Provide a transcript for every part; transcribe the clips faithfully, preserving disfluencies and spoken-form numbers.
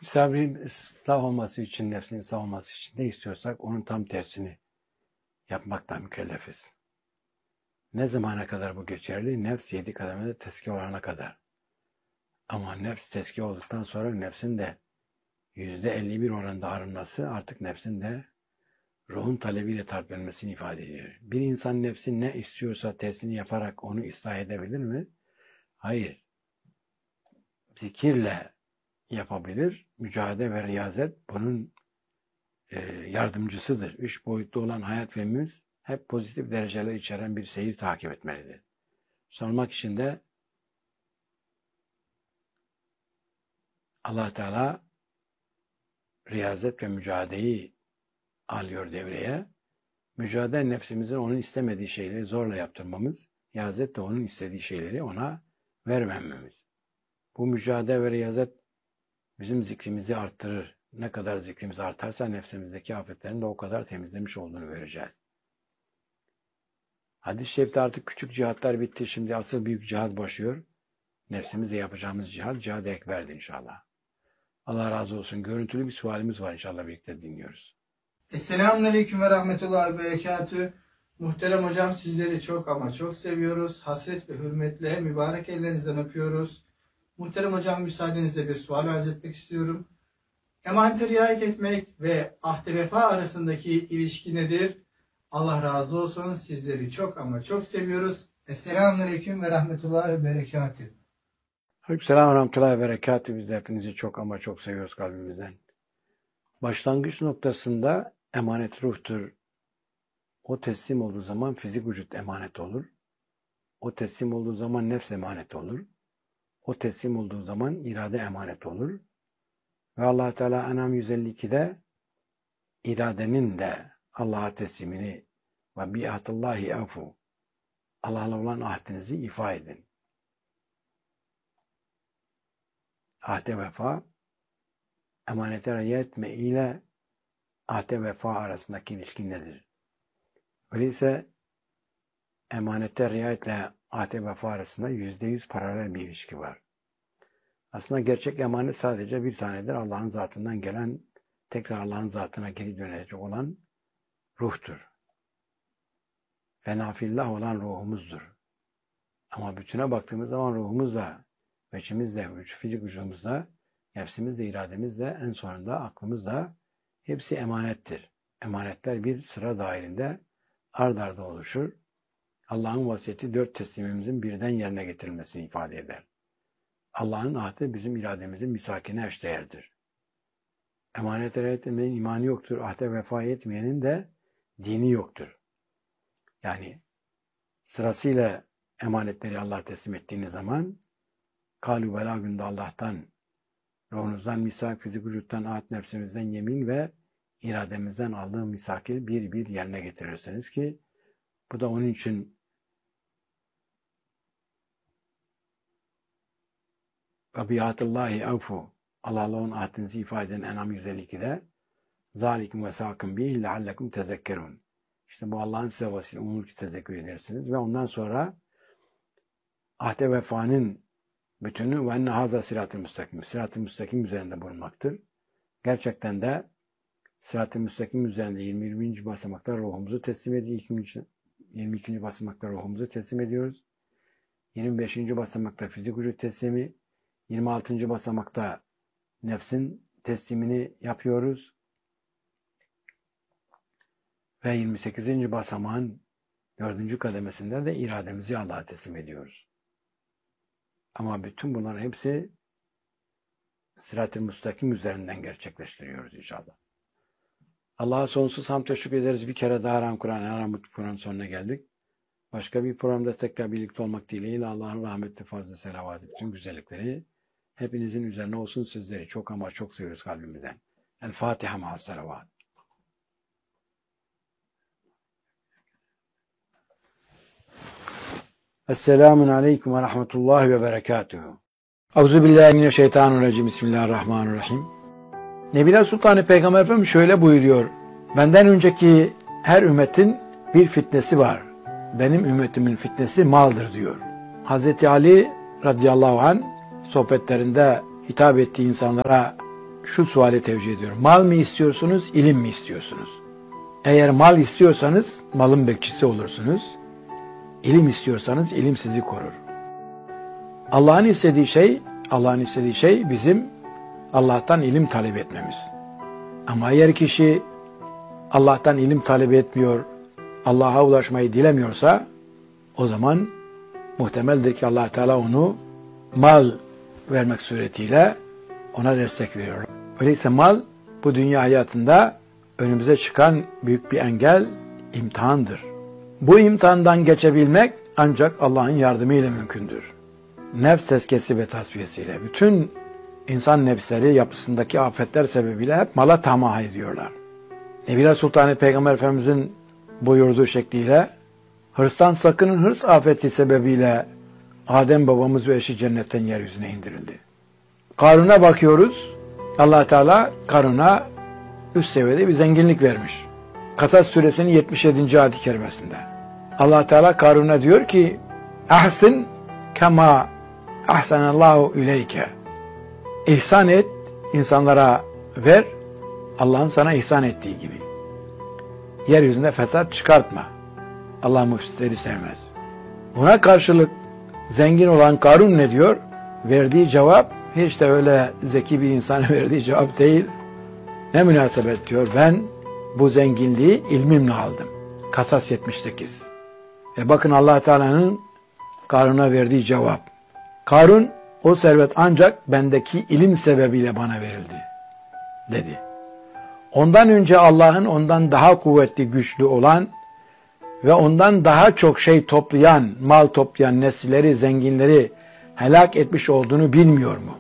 Sabrin ıslah olması için, nefsin ıslah olması için ne istiyorsak onun tam tersini yapmaktan mükellefiz. Ne zamana kadar bu geçerli? Nefs yedi kademede tezkiye olana kadar. Ama nefs tezkiye olduktan sonra nefsin de yüzde elli bir oranında arınması artık nefsin de ruhun talebiyle tartılmasını ifade ediyor. Bir insan nefsin ne istiyorsa tersini yaparak onu ıslah edebilir mi? Hayır. Zikirle yapabilir. Mücadele ve riyazet bunun e, yardımcısıdır. Üç boyutlu olan hayat filmimiz hep pozitif dereceler içeren bir seyir takip etmelidir. Sormak için de Allah Teala riyazet ve mücadeleyi alıyor devreye. Mücadele nefsimizin onun istemediği şeyleri zorla yaptırmamız, riyazet de onun istediği şeyleri ona vermememiz. Bu mücadele ve riyazet bizim zikrimizi arttırır. Ne kadar zikrimiz artarsa nefsimizdeki afetlerin de o kadar temizlemiş olduğunu göreceğiz. Hadis-i şerifte artık küçük cihatlar bitti. Şimdi asıl büyük cihat başlıyor. Nefsimizle yapacağımız cihat, cihad-ı ekberdi inşallah. Allah razı olsun. Görüntülü bir sualimiz var inşallah, birlikte dinliyoruz. Esselamunaleyküm ve rahmetullahi ve berekatü. Muhterem hocam, sizleri çok ama çok seviyoruz. Hasret ve hürmetle mübarek ellerinizden öpüyoruz. Muhterem hocam, müsaadenizle bir sual arz etmek istiyorum. Emanete riayet etmek ve ahde vefa arasındaki ilişki nedir? Allah razı olsun. Sizleri çok ama çok seviyoruz. Esselamunaleyküm ve rahmetullahi ve berekatü. Aleykümselam ve rahmetullahi ve berekatü. Biz de hepinizi çok ama çok seviyoruz kalbimizden. Başlangıç noktasında emanet ruhtur. O teslim olduğu zaman fizik vücut emanet olur. O teslim olduğu zaman nefs emanet olur. O teslim olduğu zaman irade emanet olur. Ve Allah Teala En'am yüz elli ikide iradenin de Allah'a teslimini ve bi'atullahi afu, Allah'la olan ahdinizi ifa edin. Ahde vefa, emanete riayet etme ile ahde vefa arasındaki ilişki nedir? Öyleyse emanete riayetle ahde vefa arasında yüzde yüz paralel bir ilişki var. Aslında gerçek emanet sadece bir tanedir. Allah'ın zatından gelen, tekrar Allah'ın zatına geri dönecek olan ruhtur. Fenafillah olan ruhumuzdur. Ama bütüne baktığımız zaman ruhumuzla, veçimizle, fizik vücudumuzla, nefsimizle, irademizle, en sonunda aklımızla hepsi emanettir. Emanetler bir sıra dahilinde ard arda oluşur. Allah'ın vasiyeti dört teslimimizin birden yerine getirilmesini ifade eder. Allah'ın ahdi bizim irademizin misakine eşdeğerdir. Emanet riayet etmenin imanı yoktur. Ahde vefa etmeyenin de dini yoktur. Yani sırasıyla emanetleri Allah'a teslim ettiğiniz zaman kâlû velâ günde Allah'tan, ruhunuzdan misak, fizik vücuttan, ahd, nefsimizden yemin ve irademizden aldığım misaki bir bir yerine getirirsiniz ki bu da onun için ve bi'atullahi avfu, Allah'la onun ahdinizi ifade eden En'am yüz elli ikide zâlikum ve sâkım bih leallekum tezekkerûn. İşte bu Allah'ın size vasile umur ki tezekkür edersiniz ve ondan sonra ahde vefanın bütünü ve enne hâzâ sırat-ı müstakim. Sırat-ı müstakim üzerinde bulunmaktır. Gerçekten de sırat-ı müstakim üzerinde yirmi birinci basamakta ruhumuzu teslim ediyoruz. yirmi ikinci basamakta ruhumuzu teslim ediyoruz. yirmi beşinci basamakta fizik vücut teslimi, yirmi altıncı basamakta nefsin teslimini yapıyoruz. Ve yirmi sekizinci basamağın dördüncü kademesinde de irademizi Allah'a teslim ediyoruz. Ama bütün bunların hepsi sırat-ı müstakim üzerinden gerçekleştiriyoruz inşallah. Allah'a sonsuz hamd teşekkür ederiz. Bir kere daha Haram Kur'an, Haram Kur'an sonuna geldik. Başka bir programda tekrar birlikte olmak dileğiyle Allah'ın rahmeti, fazla selavatı, bütün güzellikleri hepinizin üzerine olsun. Sizleri çok ama çok seviyoruz kalbimizden. El Fatiha ma'as selavat. Esselamun aleyküm ve rahmetullahi ve berekatuhu. Euzubillahimineşşeytanirracim. Bismillahirrahmanirrahim. Nebiler Sultanı Peygamber Efendimiz şöyle buyuruyor. Benden önceki her ümmetin bir fitnesi var. Benim ümmetimin fitnesi maldır diyor. Hazreti Ali radıyallahu anh sohbetlerinde hitap ettiği insanlara şu suali tevcih ediyorum. Mal mı istiyorsunuz, ilim mi istiyorsunuz? Eğer mal istiyorsanız malın bekçisi olursunuz. İlim istiyorsanız ilim sizi korur. Allah'ın istediği şey, Allah'ın istediği şey bizim Allah'tan ilim talep etmemiz. Ama eğer kişi Allah'tan ilim talep etmiyor, Allah'a ulaşmayı dilemiyorsa o zaman muhtemeldir ki Allah Teala onu mal vermek suretiyle ona destek veriyor. Öyleyse mal bu dünya hayatında önümüze çıkan büyük bir engel, imtihandır. Bu imtihandan geçebilmek ancak Allah'ın yardımıyla mümkündür. Nefs tezkiyesi ve tasfiyesiyle. Bütün insan nefsleri yapısındaki afetler sebebiyle hep mala tamah ediyorlar. Nebiler Sultanı Peygamber Efendimizin buyurduğu şekliyle hırstan sakının, hırs afeti sebebiyle Adem babamız ve eşi cennetten yeryüzüne indirildi. Karun'a bakıyoruz. Allah Teala Karun'a üst seviyede bir zenginlik vermiş. Kasas suresinin yetmiş yedinci ayet-i kerimesinde. Allah Teala Karun'a diyor ki: "Ahsin kema ahsanallahu ileyke." İhsan et, insanlara ver, Allah'ın sana ihsan ettiği gibi. Yeryüzünde fesat çıkartma. Allah müfsitleri sevmez. Buna karşılık zengin olan Karun ne diyor? Verdiği cevap hiç de öyle zeki bir insana verdiği cevap değil. Ne münasebet diyor, ben bu zenginliği ilmimle aldım. Kasas yetmiş sekiz. Ve bakın Allah Teala'nın Karun'a verdiği cevap. Karun, o servet ancak bendeki ilim sebebiyle bana verildi, dedi. Ondan önce Allah'ın ondan daha kuvvetli, güçlü olan ve ondan daha çok şey toplayan, mal toplayan nesilleri, zenginleri helak etmiş olduğunu bilmiyor mu?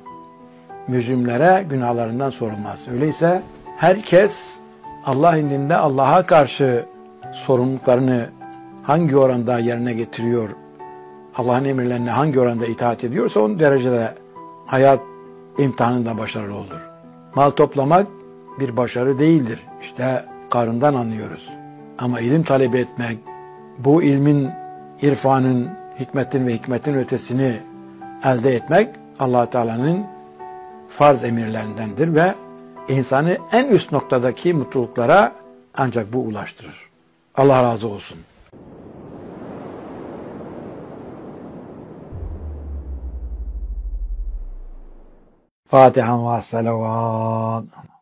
Mücrimlere günahlarından sorulmaz. Öyleyse herkes Allah indinde Allah'a karşı sorumluluklarını hangi oranda yerine getiriyor, Allah'ın emirlerine hangi oranda itaat ediyorsa onun derecede hayat imtihanında başarılı olur. Mal toplamak bir başarı değildir. İşte Karun'dan anlıyoruz. Ama ilim talep etmek, bu ilmin, irfanın, hikmetin ve hikmetin ötesini elde etmek Allah Teala'nın farz emirlerindendir ve insanı en üst noktadaki mutluluklara ancak bu ulaştırır. Allah razı olsun. Fatiha ve salavat.